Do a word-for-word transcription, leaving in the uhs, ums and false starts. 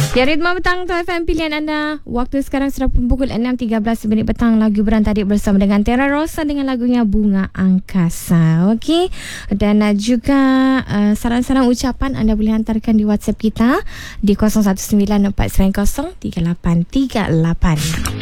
Ya, Ritma Petang tu F M pilihan anda. Waktu sekarang sudah pukul enam tiga belas minit petang. Lagu berantadik bersama dengan Terra Rosa dengan lagunya Bunga Angkasa. Okey. Dan uh, juga uh, saran-saran ucapan anda boleh hantarkan di WhatsApp kita di kosong satu sembilan empat sembilan kosong tiga lapan tiga lapan.